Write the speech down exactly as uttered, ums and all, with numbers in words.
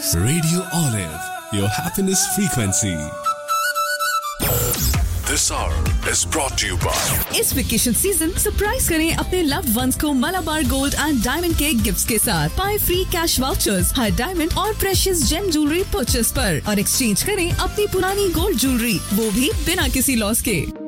Radio Olive, your happiness frequency. This hour is brought to you by इस vacation season surprise करें अपने loved ones को Malabar gold and diamond के gifts के साथ। पाए फ्री कैश वाउचर्स हर डायमंड और प्रेशियस जेम ज्वेलरी परचेस पर और एक्सचेंज करें अपनी पुरानी गोल्ड ज्वेलरी, वो भी बिना किसी लॉस के।